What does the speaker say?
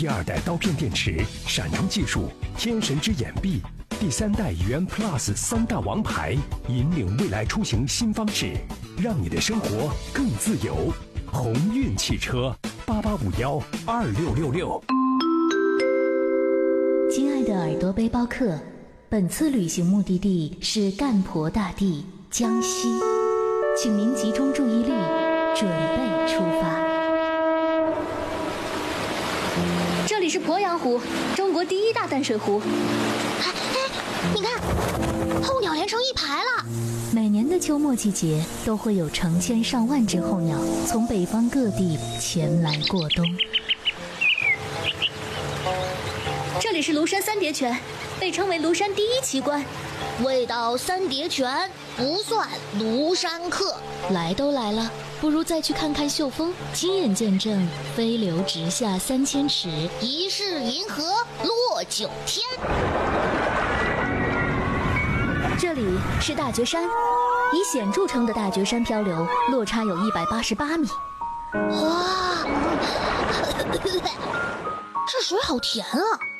第2代刀片电池，闪充技术，天神之眼臂，第3代元 Plus 3大王牌，引领未来出行新方式，让你的生活更自由。鸿运汽车88512666。 亲爱的耳朵背包客，本次旅行目的地是干婆大地江西，请您集中注意力，准备出发。 这里是鄱阳湖，中国第1大淡水湖。 哎，你看，候鸟连成一排了。 每年的秋末季节，都会有成千上万只候鸟从北方各地前来过冬。 这里是庐山三叠泉，被称为庐山第1奇观。 未到三叠泉不算庐山客。 来都来了，不如再去看看秀峰，亲眼见证飞流直下3000尺， 疑是银河落9天。 这里是大觉山，以险著称的大觉山漂流落差有188米。 哇，这水好甜啊！